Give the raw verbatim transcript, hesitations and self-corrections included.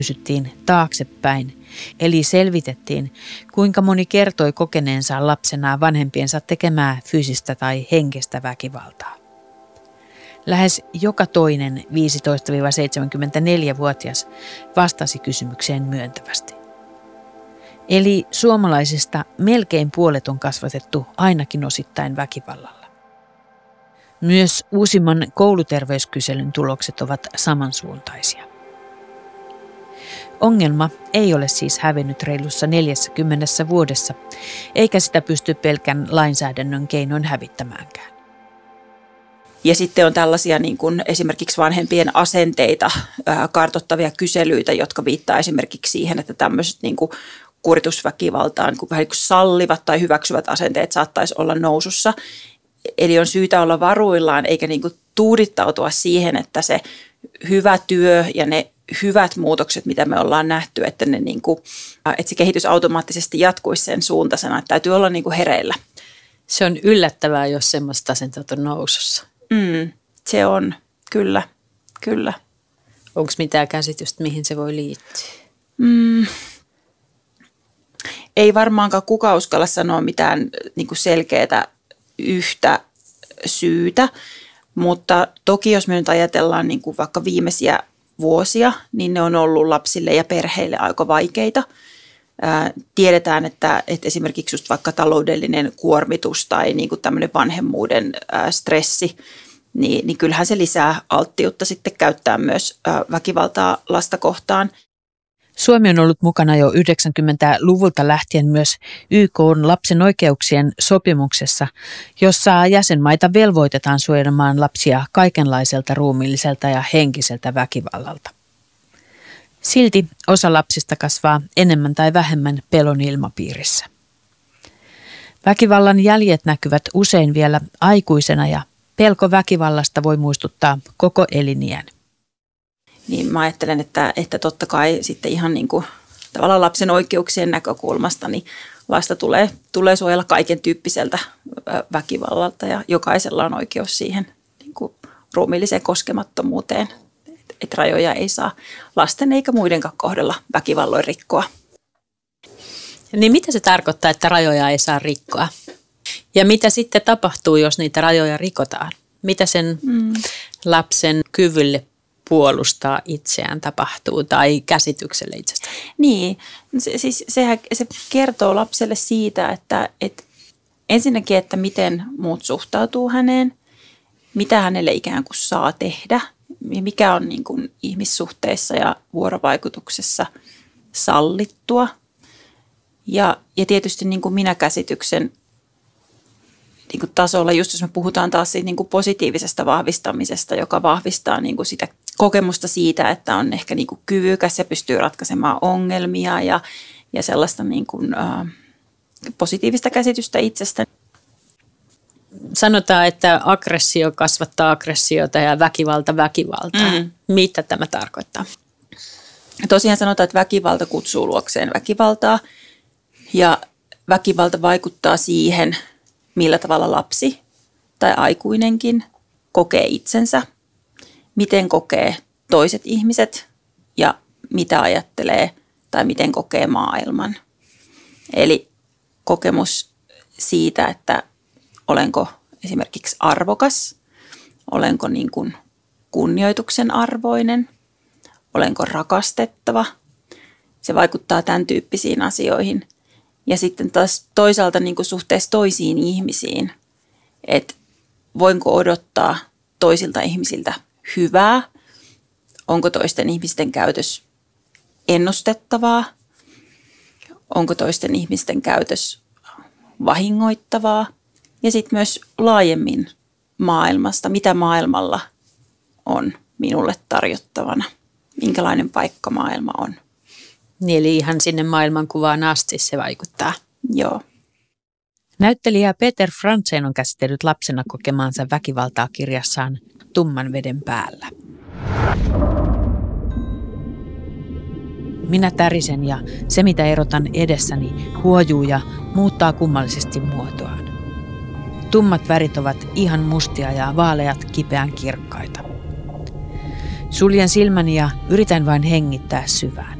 kysyttiin taaksepäin, eli selvitettiin, kuinka moni kertoi kokeneensa lapsena vanhempiensa tekemää fyysistä tai henkistä väkivaltaa. Lähes joka toinen viisitoista–seitsemänkymmentäneljä-vuotias vastasi kysymykseen myöntävästi. Eli suomalaisista melkein puolet on kasvatettu ainakin osittain väkivallalla. Myös uusimman kouluterveyskyselyn tulokset ovat samansuuntaisia. Ongelma ei ole siis hävinnyt reilussa neljässäkymmenessä vuodessa, eikä sitä pysty pelkän lainsäädännön keinoin hävittämäänkään. Ja sitten on tällaisia niin kuin esimerkiksi vanhempien asenteita ää, kartoittavia kyselyitä, jotka viittaa esimerkiksi siihen, että tämmöiset niin kuin kuritusväkivaltaan niin vähän niin kuin sallivat tai hyväksyvät asenteet saattaisi olla nousussa. Eli on syytä olla varuillaan eikä niin kuin tuudittautua siihen, että se hyvä työ ja ne hyvät muutokset, mitä me ollaan nähty, että, ne niin kuin, että se kehitys automaattisesti jatkuisi sen suuntaisena, että täytyy olla niin kuin hereillä. Se on yllättävää, jos semmoista asenteet on nousussa. Mm, se on, kyllä, kyllä. Onko mitään käsitystä, mihin se voi liittyä? Mm. Ei varmaankaan kukaan uskalla sanoa mitään niin kuin selkeää yhtä syytä, mutta toki jos me nyt ajatellaan niin kuin vaikka viimeisiä vuosia, niin ne on ollut lapsille ja perheille aika vaikeita. Ää, tiedetään, että, että esimerkiksi just vaikka taloudellinen kuormitus tai niin kuin tämmöinen vanhemmuuden ää, stressi, niin, niin kyllähän se lisää alttiutta sitten käyttää myös ää, väkivaltaa lasta kohtaan. Suomi on ollut mukana jo yhdeksänkymmentäluvulta lähtien myös Y K:n lapsen oikeuksien sopimuksessa, jossa jäsenmaita velvoitetaan suojelemaan lapsia kaikenlaiselta ruumiilliselta ja henkiseltä väkivallalta. Silti osa lapsista kasvaa enemmän tai vähemmän pelon ilmapiirissä. Väkivallan jäljet näkyvät usein vielä aikuisena ja pelko väkivallasta voi muistuttaa koko eliniän. Niin mä ajattelen, että, että totta kai sitten ihan niin kuin tavallaan lapsen oikeuksien näkökulmasta niin lasta tulee, tulee suojella kaiken tyyppiseltä väkivallalta ja jokaisella on oikeus siihen niin kuin ruumiilliseen koskemattomuuteen, että et rajoja ei saa lasten eikä muidenkaan kohdalla väkivalloin rikkoa. Niin mitä se tarkoittaa, että rajoja ei saa rikkoa? Ja mitä sitten tapahtuu, jos niitä rajoja rikotaan? Mitä sen mm. lapsen kyvylle puolustaa itseään tapahtuu tai käsitykselle itsestään? Niin, se, siis sehän, se kertoo lapselle siitä, että, että ensinnäkin, että miten muut suhtautuu häneen, mitä hänelle ikään kuin saa tehdä, mikä on niin kuin ihmissuhteissa ja vuorovaikutuksessa sallittua. Ja, ja tietysti niin kuin minäkäsityksen niin kuin tasolla, just jos me puhutaan taas siitä niin kuin positiivisesta vahvistamisesta, joka vahvistaa niin kuin sitä kokemusta siitä, että on ehkä niin kuin kyvykäs ja pystyy ratkaisemaan ongelmia ja, ja sellaista niin kuin, ä, positiivista käsitystä itsestä. Sanotaan, että aggressio kasvattaa aggressiota ja väkivalta väkivaltaa. Mm. Mitä tämä tarkoittaa? Tosiaan sanotaan, että väkivalta kutsuu luokseen väkivaltaa ja väkivalta vaikuttaa siihen, millä tavalla lapsi tai aikuinenkin kokee itsensä, miten kokee toiset ihmiset ja mitä ajattelee tai miten kokee maailman. Eli kokemus siitä, että olenko esimerkiksi arvokas, olenko niin kuin kunnioituksen arvoinen, olenko rakastettava. Se vaikuttaa tämän tyyppisiin asioihin. Ja sitten taas toisaalta niin kuin suhteessa toisiin ihmisiin, että voinko odottaa toisilta ihmisiltä hyvää, onko toisten ihmisten käytös ennustettavaa, onko toisten ihmisten käytös vahingoittavaa ja sitten myös laajemmin maailmasta, mitä maailmalla on minulle tarjottavana, minkälainen paikka maailma on. Niin, eli ihan sinne maailmankuvaan asti se vaikuttaa. Joo. Näyttelijä Peter Frantzen on käsitellyt lapsena kokemaansa väkivaltaa kirjassaan Tumman veden päällä. Minä tärisen ja se mitä erotan edessäni huojuu ja muuttaa kummallisesti muotoaan. Tummat värit ovat ihan mustia ja vaaleat kipeän kirkkaita. Suljen silmäni ja yritän vain hengittää syvään.